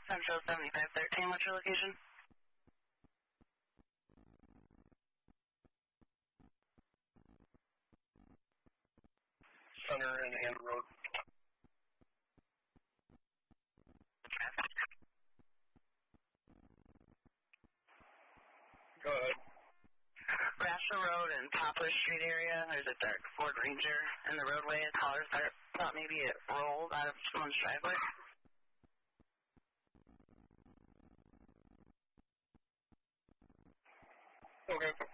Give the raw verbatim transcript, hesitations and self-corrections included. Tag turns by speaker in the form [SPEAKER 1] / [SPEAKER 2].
[SPEAKER 1] Central seventy-five thirteen, what's your location?
[SPEAKER 2] Center and Ann Road. Go ahead.
[SPEAKER 1] Grasher Road and Poplar Street area, there's a dark Ford Ranger in the roadway. A caller thought maybe it rolled out of someone's driveway.
[SPEAKER 2] Okay.